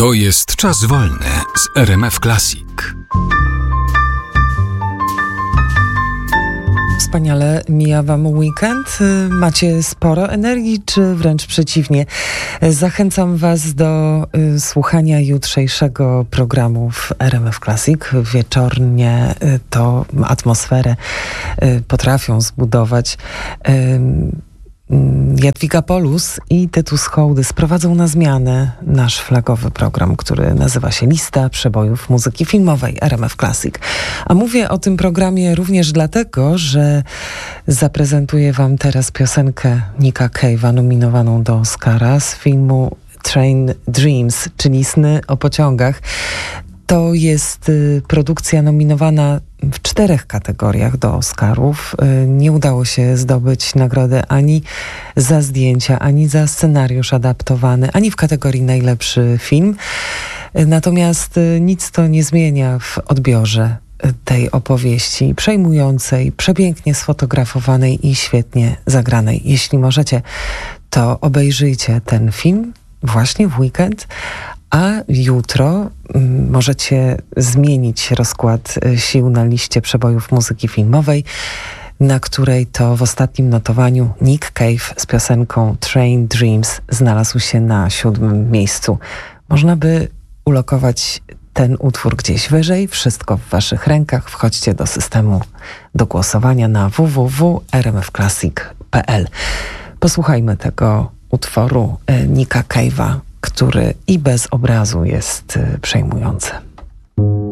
To jest Czas Wolny z RMF Classic. Wspaniale mija wam weekend. Macie sporo energii, czy wręcz przeciwnie? Zachęcam was do słuchania jutrzejszego programu w RMF Classic. Wieczornie to atmosferę potrafią zbudować Jadwiga Polus i Tytus Hołdy sprowadzą na zmianę nasz flagowy program, który nazywa się Lista Przebojów Muzyki Filmowej RMF Classic. A mówię o tym programie również dlatego, że zaprezentuję wam teraz piosenkę Nicka Cave'a nominowaną do Oscara z filmu Train Dreams, czyli Sny o pociągach. To jest produkcja nominowana w 4 kategoriach do Oscarów. Nie udało się zdobyć nagrody ani za zdjęcia, ani za scenariusz adaptowany, ani w kategorii najlepszy film. Natomiast nic to nie zmienia w odbiorze tej opowieści przejmującej, przepięknie sfotografowanej i świetnie zagranej. Jeśli możecie, to obejrzyjcie ten film właśnie w weekend, a jutro możecie zmienić rozkład sił na liście przebojów muzyki filmowej, na której to w ostatnim notowaniu Nick Cave z piosenką Train Dreams znalazł się na 7. miejscu. Można by ulokować ten utwór gdzieś wyżej. Wszystko w waszych rękach. Wchodźcie do systemu do głosowania na www.rmfclassic.pl. Posłuchajmy tego utworu Nicka Cave'a, który i bez obrazu jest przejmujący.